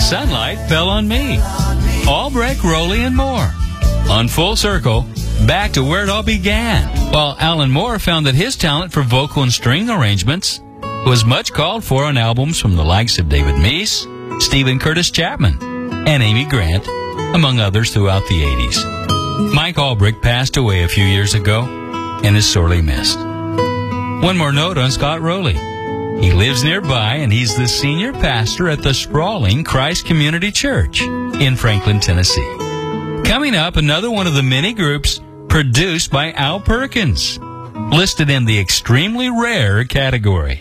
Sunlight Fell on Me. Albrecht, Rowley, and more. On Full Circle, back to where it all began. While Alan Moore found that his talent for vocal and string arrangements was much called for on albums from the likes of David Meese, Stephen Curtis Chapman, and Amy Grant, among others throughout the 80s. Mike Albrecht passed away a few years ago and is sorely missed. One more note on Scott Rowley. He lives nearby, and he's the senior pastor at the sprawling Christ Community Church in Franklin, Tennessee. Coming up, another one of the many groups produced by Al Perkins, listed in the extremely rare category.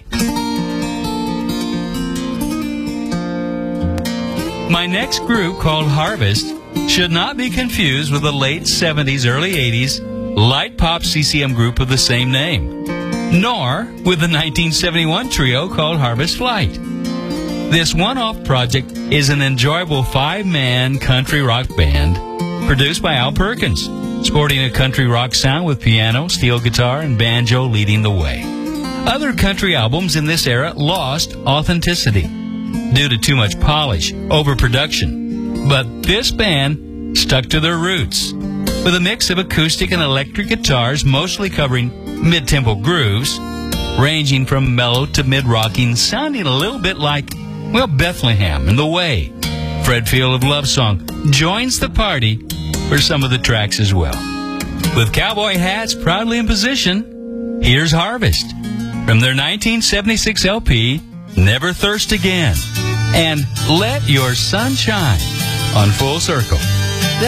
My next group, called Harvest, should not be confused with the late 70s, early 80s light pop CCM group of the same name, nor with the 1971 trio called Harvest Flight. This one-off project is an enjoyable 5-man country rock band produced by Al Perkins, sporting a country rock sound with piano, steel guitar, and banjo leading the way. Other country albums in this era lost authenticity due to too much polish, overproduction. But this band stuck to their roots with a mix of acoustic and electric guitars, mostly covering mid-tempo grooves, ranging from mellow to mid-rocking, sounding a little bit like, well, Bethlehem and The Way. Fred Field of Love Song joins the party for some of the tracks as well. With cowboy hats proudly in position, here's Harvest from their 1976 LP, Never Thirst Again, and Let Your Sun Shine on Full Circle.